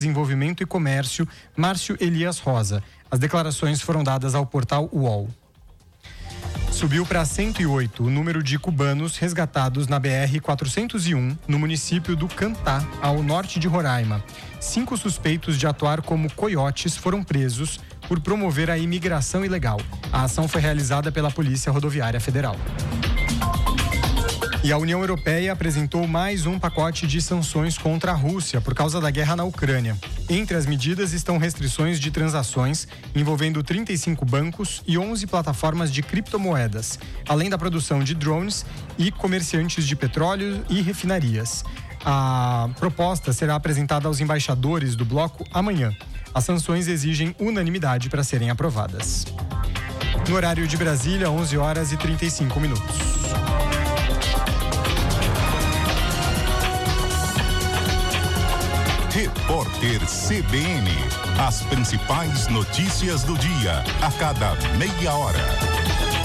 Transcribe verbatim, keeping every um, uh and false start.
Desenvolvimento e Comércio, Márcio Elias Rosa. As declarações foram dadas ao portal U O L. Subiu para cento e oito o número de cubanos resgatados na B R quatrocentos e um, no município do Cantá, ao norte de Roraima. Cinco suspeitos de atuar como coiotes foram presos por promover a imigração ilegal. A ação foi realizada pela Polícia Rodoviária Federal. E a União Europeia apresentou mais um pacote de sanções contra a Rússia por causa da guerra na Ucrânia. Entre as medidas estão restrições de transações envolvendo trinta e cinco bancos e onze plataformas de criptomoedas, além da produção de drones e comerciantes de petróleo e refinarias. A proposta será apresentada aos embaixadores do bloco amanhã. As sanções exigem unanimidade para serem aprovadas. No horário de Brasília, onze horas e trinta e cinco minutos. Repórter C B N. As principais notícias do dia, a cada meia hora.